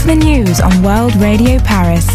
to the news on World Radio Paris.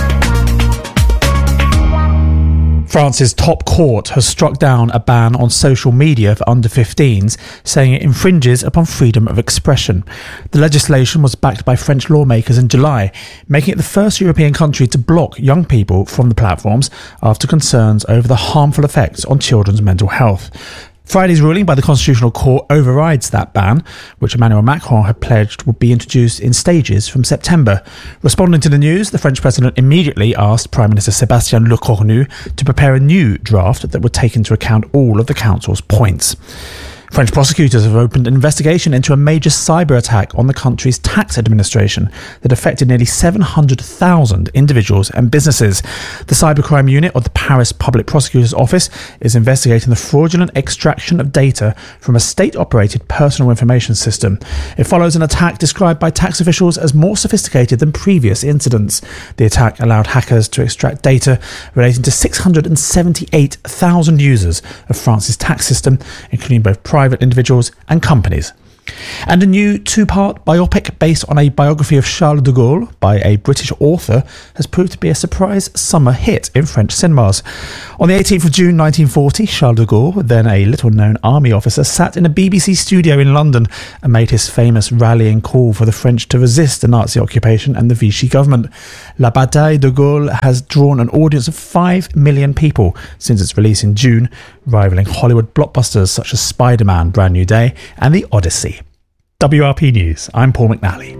France's top court has struck down a ban on social media for under-15s, saying it infringes upon freedom of expression. The legislation was backed by French lawmakers in July, making it the first European country to block young people from the platforms after concerns over the harmful effects on children's mental health. Friday's ruling by the Constitutional Court overrides that ban, which Emmanuel Macron had pledged would be introduced in stages from September. Responding to the news, the French president immediately asked Prime Minister Sébastien Lecornu to prepare a new draft that would take into account all of the council's points. French prosecutors have opened an investigation into a major cyber attack on the country's tax administration that affected nearly 700,000 individuals and businesses. The cybercrime unit of the Paris Public Prosecutor's Office is investigating the fraudulent extraction of data from a state-operated personal information system. It follows an attack described by tax officials as more sophisticated than previous incidents. The attack allowed hackers to extract data relating to 678,000 users of France's tax system, including both private individuals and companies. And a new two-part biopic based on a biography of Charles de Gaulle by a British author has proved to be a surprise summer hit in French cinemas. On the 18th of June 1940, Charles de Gaulle, then a little-known army officer, sat in a BBC studio in London and made his famous rallying call for the French to resist the Nazi occupation and the Vichy government. La Bataille de Gaulle has drawn an audience of 5 million people since its release in June, rivaling Hollywood blockbusters such as Spider-Man, Brand New Day and The Odyssey. WRP News, I'm Paul McNally.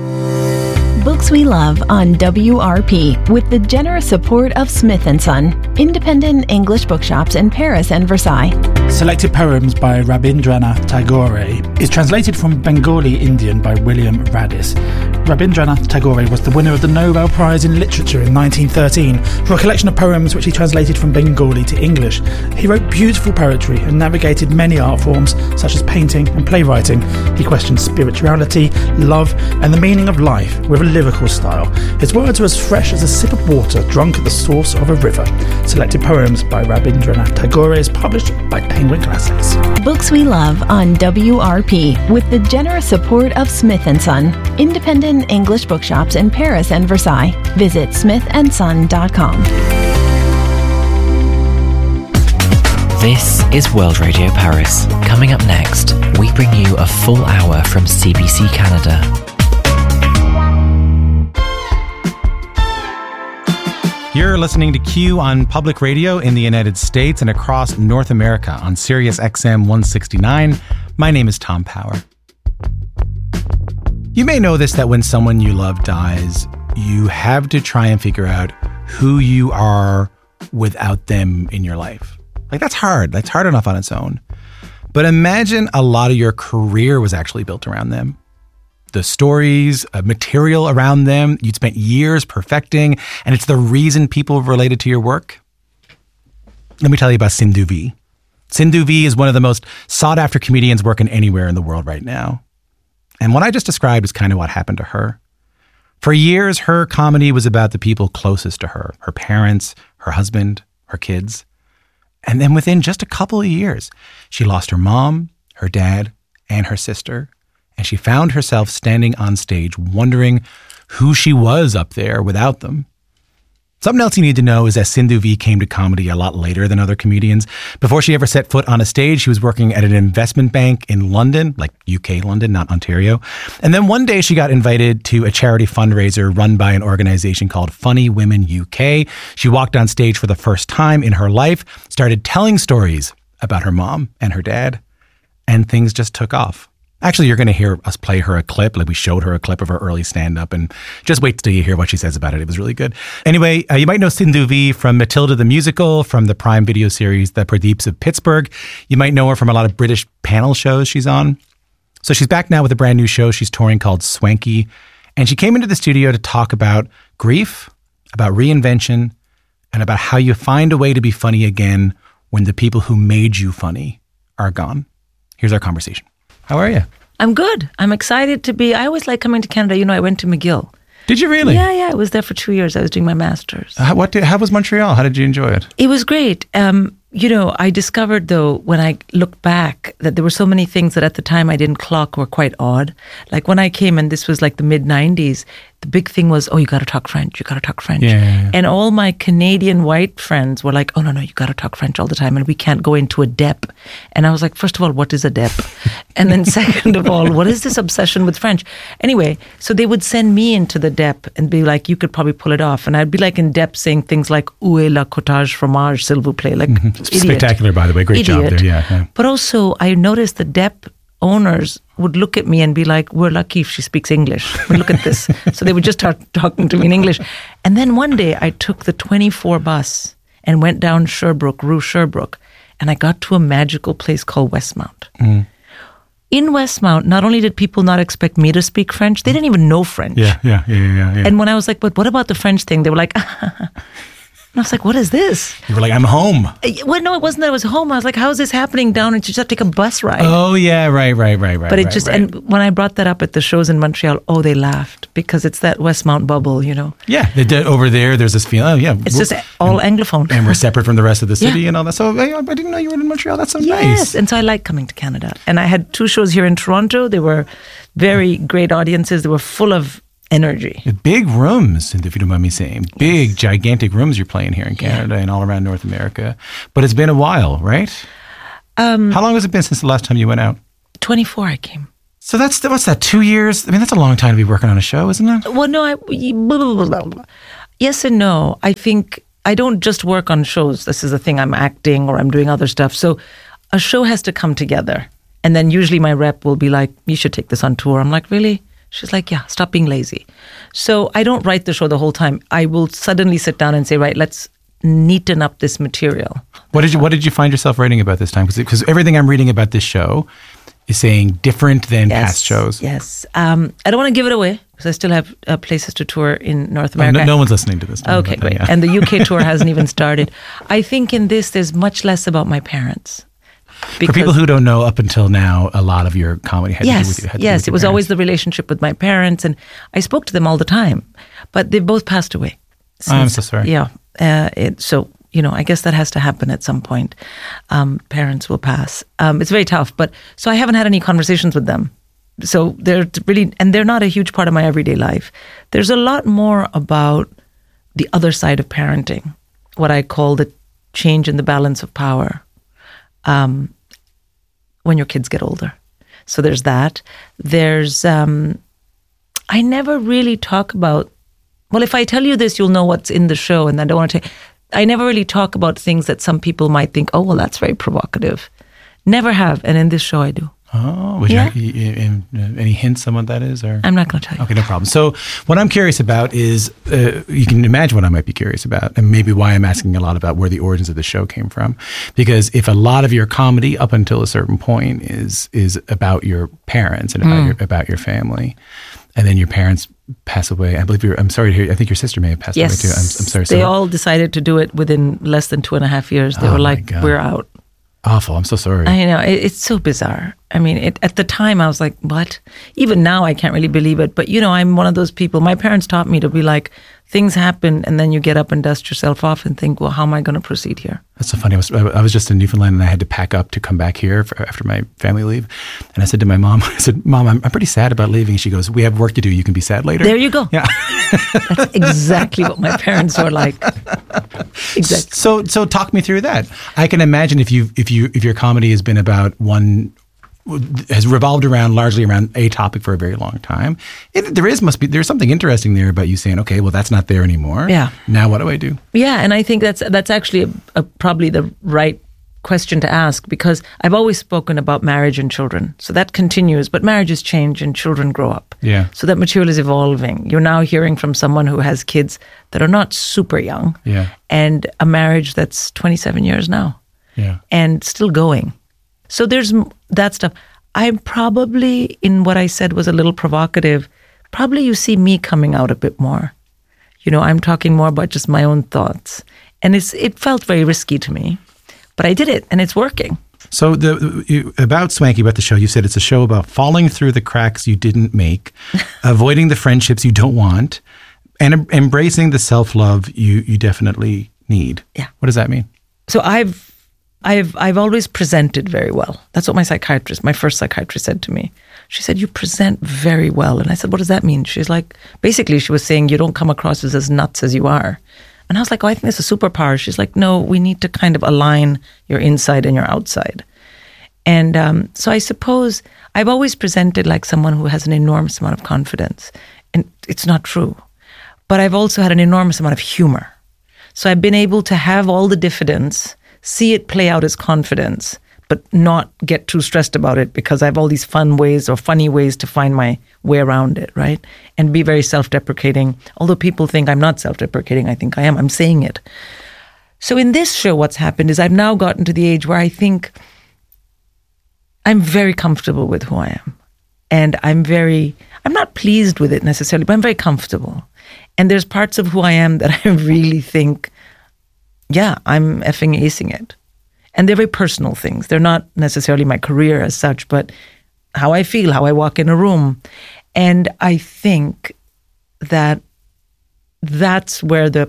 Books we love on WRP with the generous support of Smith & Son, independent English bookshops in Paris and Versailles. Selected Poems by Rabindranath Tagore is translated from Bengali Indian by William Radis. Rabindranath Tagore was the winner of the Nobel Prize in Literature in 1913 for a collection of poems which he translated from Bengali to English. He wrote beautiful poetry and navigated many art forms such as painting and playwriting. He questioned spirituality, love and the meaning of life with a lyrical style. His words are as fresh as a sip of water drunk at the source of a river. Selected Poems by Rabindranath Tagore is published by Penguin Classics. Books we love on WRP with the generous support of Smith & Son, independent English bookshops in Paris and Versailles. Visit smithandson.com. This is World Radio Paris. Coming up next, we bring you a full hour from CBC Canada. You're listening to Q on public radio in the United States and across North America on Sirius XM 169. My name is Tom Power. You may know this, that when someone you love dies, you have to try and figure out who you are without them in your life. Like, that's hard. That's hard enough on its own. But imagine a lot of your career was actually built around them. The stories, material around them, you'd spent years perfecting, and it's the reason people related to your work. Let me tell you about Sindhu Vee. Sindhu Vee is one of the most sought-after comedians working anywhere in the world right now. And what I just described is kind of what happened to her. For years, her comedy was about the people closest to her, her parents, her husband, her kids. And then within just a couple of years, she lost her mom, her dad, and her sister. And she found herself standing on stage wondering who she was up there without them. Something else you need to know is that Sindhu Vee came to comedy a lot later than other comedians. Before she ever set foot on a stage, she was working at an investment bank in London, like UK London, not Ontario. And then one day she got invited to a charity fundraiser run by an organization called Funny Women UK. She walked on stage for the first time in her life, started telling stories about her mom and her dad, and things just took off. Actually, you're going to hear us play her a clip. Like, we showed her a clip of her early stand-up, and just wait till you hear what she says about it. It was really good. Anyway, you might know Sindhu Vee from Matilda the Musical, from the Prime Video series The Pradeeps of Pittsburgh. You might know her from a lot of British panel shows she's on. So she's back now with a brand new show she's touring called Swanky. And she came into the studio to talk about grief, about reinvention, and about how you find a way to be funny again when the people who made you funny are gone. Here's our conversation. How are you? I'm good. I'm excited to be. I always like coming to Canada. You know, I went to McGill. Did you really? Yeah. I was there for 2 years. I was doing my master's. How was Montreal? How did you enjoy it? It was great. I discovered, though, when I look back, that there were so many things that at the time I didn't clock were quite odd. Like when I came, and this was like the mid-90s, the big thing was, you got to talk French, you got to talk French. Yeah. And all my Canadian white friends were like, oh, no, you got to talk French all the time, and we can't go into a DEP. And I was like, first of all, what is a DEP? And then second of all, what is this obsession with French? Anyway, so they would send me into the DEP and be like, you could probably pull it off. And I'd be like in DEP saying things like, où est la cottage fromage, s'il vous plaît? Like, idiot. Spectacular, by the way. Great job there. Yeah. But also, I noticed the DEP owners would look at me and be like, we're lucky if she speaks English. I mean, look at this. So they would just start talking to me in English. And then one day I took the 24 bus and went down Rue Sherbrooke, and I got to a magical place called Westmount. Mm. In Westmount, not only did people not expect me to speak French, they didn't even know French. Yeah. And when I was like, but what about the French thing? They were like, and I was like, what is this? You were like, I'm home. Well, no, it wasn't that I was home. I was like, how is this happening down? And you just have to take a bus ride. Oh, yeah, right. But it just, and when I brought that up at the shows in Montreal, they laughed because it's that Westmount bubble, Yeah, over there's this feeling, It's just all Anglophone. And we're separate from the rest of the city and all that. So I didn't know you were in Montreal. That's so nice. Yes, and so I like coming to Canada. And I had 2 shows here in Toronto. They were very great audiences. They were full of energy. Big rooms, if you don't mind me saying. Big, gigantic rooms you're playing here in Canada and all around North America. But it's been a while, right? How long has it been since the last time you went out? 24 I came. So what's that, 2 years? I mean, that's a long time to be working on a show, isn't it? Well, no, yes and no. I think I don't just work on shows. This is the thing, I'm acting or I'm doing other stuff. So a show has to come together. And then usually my rep will be like, you should take this on tour. I'm like, really? She's like, yeah, stop being lazy. So I don't write the show the whole time. I will suddenly sit down and say, right, let's neaten up this material. What did you find yourself writing about this time? Because everything I'm reading about this show is saying different than past shows. Yes. I don't want to give it away because I still have places to tour in North America. No one's listening to this. Okay, great. Yeah. And the UK tour hasn't even started. I think in this, there's much less about my parents. For people who don't know, up until now, a lot of your comedy had to do with you. Yes, it was always the relationship with my parents, and I spoke to them all the time, but they both passed away. I'm so sorry. Yeah. So, I guess that has to happen at some point. Parents will pass. It's very tough, but so I haven't had any conversations with them. So they're not a huge part of my everyday life. There's a lot more about the other side of parenting, what I call the change in the balance of power. When your kids get older. So there's that. There's, I never really talk about, well, if I tell you this, you'll know what's in the show, and I don't want to I never really talk about things that some people might think, oh, well, that's very provocative. Never have. And in this show, I do. Oh, would you any hints on what that is? Or? I'm not going to tell you. Okay, no problem. So what I'm curious about is, you can imagine what I might be curious about, and maybe why I'm asking a lot about where the origins of the show came from. Because if a lot of your comedy up until a certain point is about your parents and about your family, and then your parents pass away, I think your sister may have passed away too. I'm sorry. They all decided to do it within less than 2.5 years. They were like, we're out. Awful. I'm so sorry. I know. It's so bizarre. I mean, at the time I was like, what? Even now I can't really believe it. But, I'm one of those people. My parents taught me to be like, things happen and then you get up and dust yourself off and think, well, how am I going to proceed here? That's so funny. I was just in Newfoundland and I had to pack up to come back here after my family leave. And I said to my mom, Mom, I'm pretty sad about leaving. She goes, we have work to do. You can be sad later. There you go. Yeah. That's exactly what my parents were like. Exactly. So talk me through that. I can imagine if your comedy has been about has revolved largely around a topic for a very long time. There's something interesting there about you saying, okay, well, that's not there anymore. Yeah. Now what do I do? Yeah, and I think that's actually probably the right question to ask, because I've always spoken about marriage and children. So that continues, but marriages change and children grow up. Yeah. So that material is evolving. You're now hearing from someone who has kids that are not super young. Yeah. And a marriage that's 27 years now. Yeah. And still going. So there's that stuff. I'm probably, in what I said was a little provocative, probably you see me coming out a bit more. I'm talking more about just my own thoughts. And it felt very risky to me. But I did it, and it's working. So about Swanky, about the show, you said it's a show about falling through the cracks you didn't make, avoiding the friendships you don't want, and embracing the self-love you definitely need. Yeah. What does that mean? So I've I've always presented very well. That's what my first psychiatrist said to me. She said, you present very well. And I said, what does that mean? She's like, basically she was saying, you don't come across as nuts as you are. And I was like, oh, I think it's a superpower. She's like, no, we need to kind of align your inside and your outside. And so I suppose I've always presented like someone who has an enormous amount of confidence. And it's not true. But I've also had an enormous amount of humor. So I've been able to have all the diffidence, see it play out as confidence, but not get too stressed about it because I have all these fun ways or funny ways to find my way around it, right? And be very self-deprecating. Although people think I'm not self-deprecating, I think I am. I'm saying it. So in this show, what's happened is I've now gotten to the age where I think I'm very comfortable with who I am. And I'm not pleased with it necessarily, but I'm very comfortable. And there's parts of who I am that I really think, yeah, I'm effing acing it. And they're very personal things. They're not necessarily my career as such, but how I feel, how I walk in a room. And I think that that's where the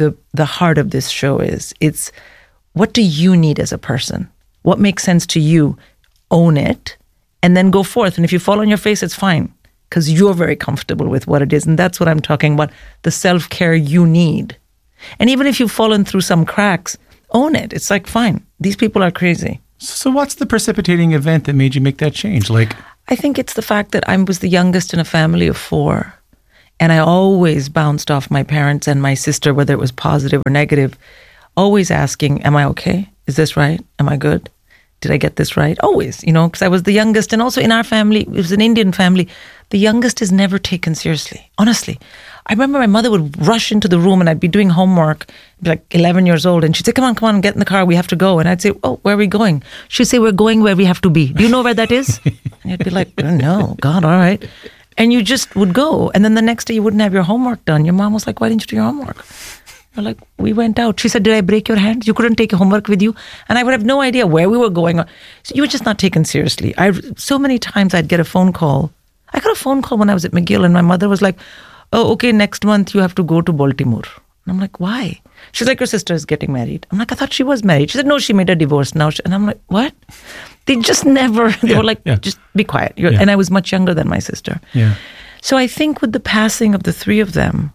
heart of this show is. It's what do you need as a person? What makes sense to you? Own it and then go forth. And if you fall on your face, it's fine because you're very comfortable with what it is. And that's what I'm talking about, the self-care you need. And even if you've fallen through some cracks, own it. It's like, fine, these people are crazy. So what's the precipitating event that made you make that change? I think it's the fact that I was the youngest in a family of 4. And I always bounced off my parents and my sister, whether it was positive or negative, always asking, am I okay? Is this right? Am I good? Did I get this right? Always, because I was the youngest. And also in our family, it was an Indian family, the youngest is never taken seriously. Honestly. I remember my mother would rush into the room and I'd be doing homework, be like 11 years old. And she'd say, come on, get in the car. We have to go. And I'd say, oh, where are we going? She'd say, we're going where we have to be. Do you know where that is? And you'd be like, oh, no, God, all right. And you just would go. And then the next day you wouldn't have your homework done. Your mom was like, why didn't you do your homework? You're like, we went out. She said, did I break your hand? You couldn't take your homework with you? And I would have no idea where we were going. So you were just not taken seriously. So many times I'd get a phone call. I got a phone call when I was at McGill and my mother was like, oh, okay, next month you have to go to Baltimore. And I'm like, why? She's like, your sister is getting married. I'm like, I thought she was married. She said, no, she made a divorce now. And I'm like, what? They just never, they were like, just be quiet. And I was much younger than my sister. Yeah. So I think with the passing of the 3 of them,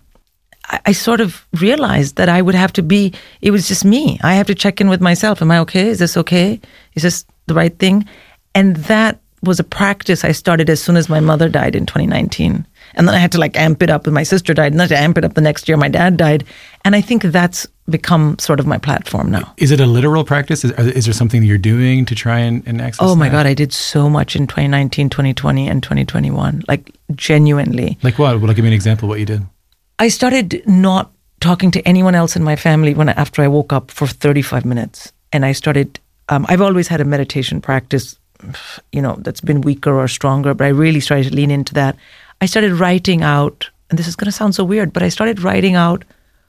I sort of realized that I would have to be, it was just me. I have to check in with myself. Am I okay? Is this okay? Is this the right thing? And that was a practice I started as soon as my mother died in 2019. And then I had to amp it up when my sister died. And then I had to amp it up the next year my dad died. And I think that's become sort of my platform now. Is it a literal practice? Is there something that you're doing to try and access Oh my that? God, I did so much in 2019, 2020, and 2021. Genuinely. Like what? Well, give me an example of what you did. I started not talking to anyone else in my family after I woke up for 35 minutes. And I started, I've always had a meditation practice, that's been weaker or stronger, but I really started to lean into that. I started writing out, and this is going to sound so weird, but I started writing out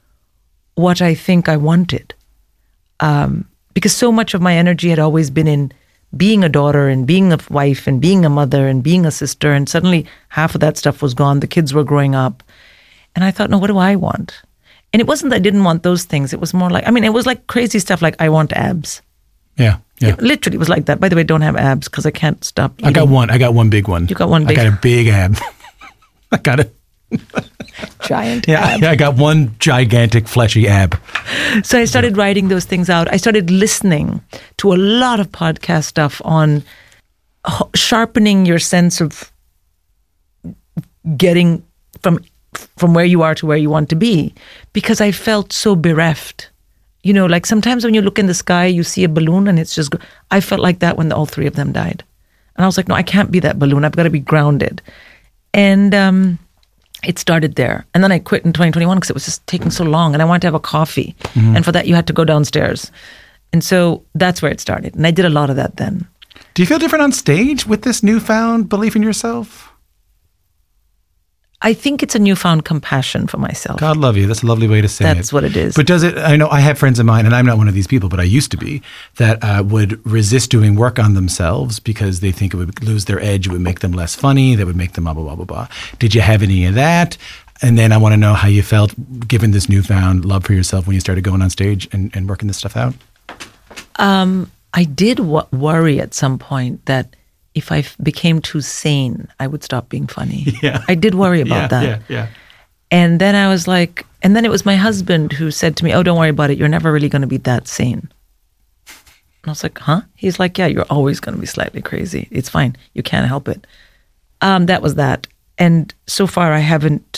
what I think I wanted. Because so much of my energy had always been in being a daughter and being a wife and being a mother and being a sister. And suddenly half of that stuff was gone. The kids were growing up. And I thought, no, what do I want? And it wasn't that I didn't want those things. It was more like, it was like crazy stuff like I want abs. Yeah. Literally, it was like that. By the way, I don't have abs because I can't stop eating. I got one big one. You got one big? I got a big ab. I got it. Giant ab. Yeah, I got one gigantic fleshy ab. So I started writing those things out. I started listening to a lot of podcast stuff on sharpening your sense of getting from where you are to where you want to be, because I felt so bereft. Sometimes when you look in the sky, you see a balloon and it's just, I felt like that when all 3 of them died. And I was like, no, I can't be that balloon. I've got to be grounded. And it started there. And then I quit in 2021 because it was just taking so long and I wanted to have a coffee. Mm-hmm. And for that, you had to go downstairs. And so that's where it started. And I did a lot of that then. Do you feel different on stage with this newfound belief in yourself? I think it's a newfound compassion for myself. God love you. That's a lovely way to say it. That's what it is. But does it, I know I have friends of mine, and I'm not one of these people, but I used to be, that would resist doing work on themselves because they think it would lose their edge, it would make them less funny, that would make them blah, blah, blah, blah, blah. Did you have any of that? And then I want to know how you felt given this newfound love for yourself when you started going on stage and working this stuff out. I did worry at some point that if I became too sane, I would stop being funny. Yeah. I did worry about that. Yeah. And then I was like, and then it was my husband who said to me, oh, don't worry about it. You're never really going to be that sane. And I was like, huh? He's like, yeah, you're always going to be slightly crazy. It's fine. You can't help it. That was that. And so far I haven't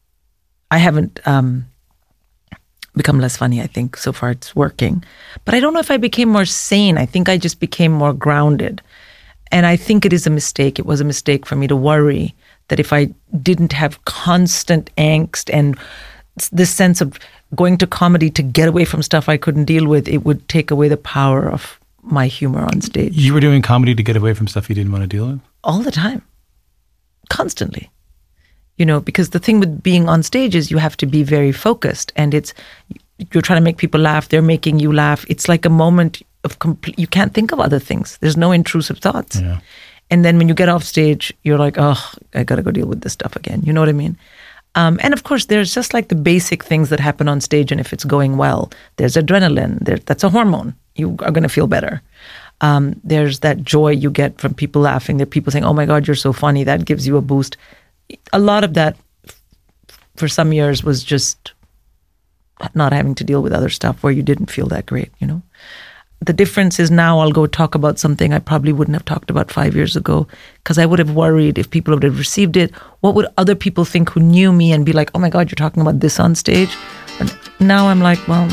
become less funny. I think so far it's working. But I don't know if I became more sane. I think I just became more grounded. And I think it is a mistake. It was a mistake for me to worry that if I didn't have constant angst and this sense of going to comedy to get away from stuff I couldn't deal with, it would take away the power of my humor on stage. You were doing comedy to get away from stuff you didn't want to deal with? All the time. Constantly. You know, because the thing with being on stage is you have to be very focused, and you're trying to make people laugh, they're making you laugh. It's like a moment of you can't think of other things. There's no intrusive thoughts. Yeah. And then when you get off stage, you're like, oh, I got to go deal with this stuff again. You know what I mean? And of course, there's just like the basic things that happen on stage. And if it's going well, there's adrenaline. That's a hormone. You are going to feel better. There's that joy you get from people laughing. There are people saying, oh my God, you're so funny. That gives you a boost. A lot of that for some years was just not having to deal with other stuff where you didn't feel that great, you know? The difference is now I'll go talk about something I probably wouldn't have talked about 5 years ago because I would have worried if people would have received it. What would other people think who knew me and be like, oh my God, you're talking about this on stage? And now I'm like, well,